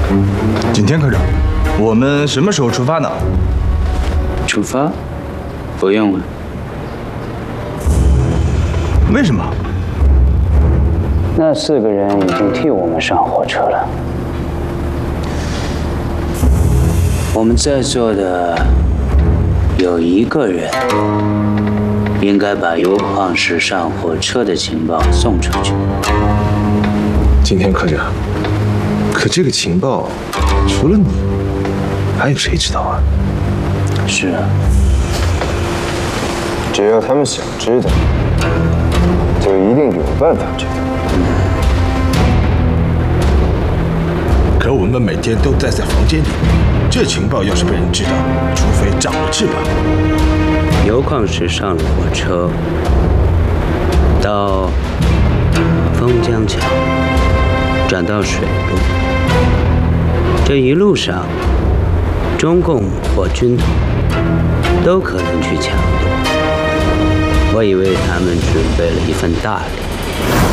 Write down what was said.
景天科长，我们什么时候出发呢？ 出发？不用了。 为什么？ 那4个人已经替我们上火车了。我们在座的有1个人应该把铀矿石上火车的情报送出去。 景天科长，可这个情报除了你，还有谁知道啊？ 是啊， 只要他们想知道，就一定有办法知道。 可我们每天都待在房间里，这情报要是被人知道，除非长了翅膀。 铀矿石上了火车，到封江桥，转到水路，这一路上，中共或军统都可能去抢夺。我以为他们准备了一份大礼。